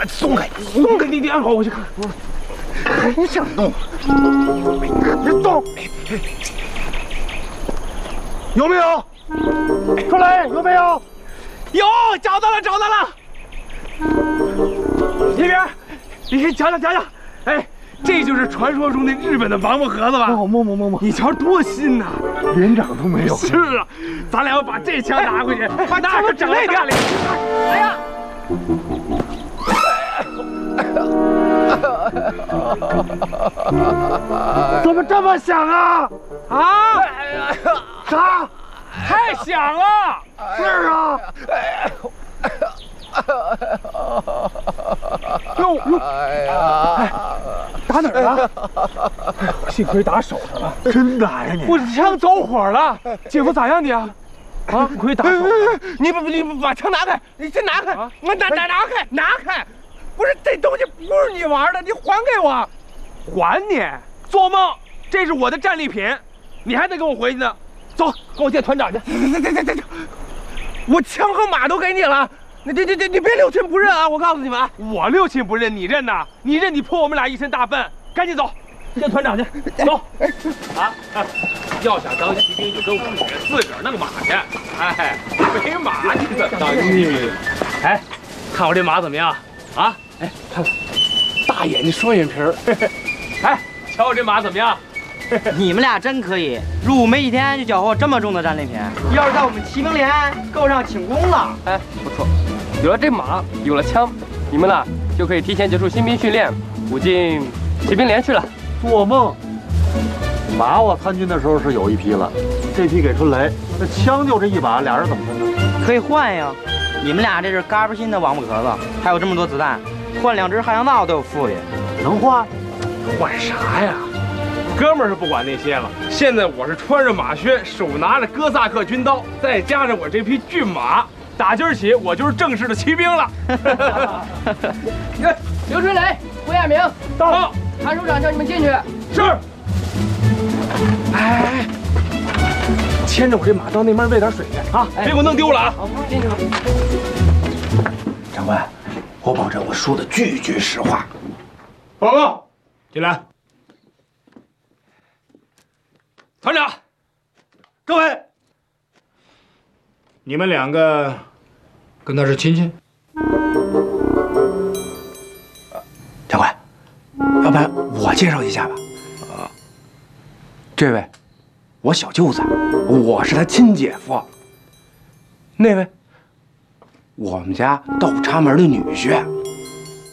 松开， 你按好，我去看。 还想动？你动！有没有？出来，有没有？ 有，找到了。这边，你瞧。哎，这就是传说中的日本的王八盒子吧？ 摸， 你瞧多新呐， 连长都没有。 是啊，咱俩要把这枪拿回去，把枪都整那边里。哎呀！ 怎么这么响啊？ 啊？ 啥？ 太响了！ 是啊。 哟，打哪儿了？幸亏打手上了。 真打呀你！ 我枪走火了，姐夫咋样的呀？啊，亏打手了。 你把枪拿开，你先拿开，我拿开！不是这东西不是你玩的，你还给我！ 还你？做梦！这是我的战利品，你还得跟我回去呢。走，跟我见团长去。 这，我枪和马都给你了，你别六亲不认啊！我告诉你们， 我六亲不认，你认呐？你认你泼我们俩一身大粪，赶紧走，见团长去。走。啊！要想当骑兵，就跟我学，自个儿弄马去。哎，没马你怎么当骑兵？哎，看我这马怎么样？啊？哎，看，大眼睛双眼皮儿。哎，瞧我这马怎么样？ 你们俩真可以，入伍没几天就缴获这么重的战利品，要是在我们骑兵连，够上请功了。 哎，不错，有了这马，有了枪，你们呢就可以提前结束新兵训练，补进骑兵连去了。 做梦！马我参军的时候是有一匹了，这匹给春雷，那枪就这一把，俩人怎么分呢？ 可以换呀，你们俩这是嘎巴新的王八壳子，还有这么多子弹，换2支汉阳造都有富裕。 能换？ 换啥呀？哥们儿是不管那些了，现在我是穿着马靴，手拿着哥萨克军刀，再加上我这匹骏马，打今儿起我就是正式的骑兵了。 刘春雷、胡亚明到， 韩署长叫你们进去。 是。哎，牵着我这马到那边喂点水去啊！别给我弄丢了啊！ 好，进去吧。 长官，我保证我说的句句实话。 报告，进来。团长， 各位，你们两个跟他是亲戚？ 长官，要不然我介绍一下吧。这位，我小舅子，我是他亲姐夫。那位，我们家倒插门的女婿。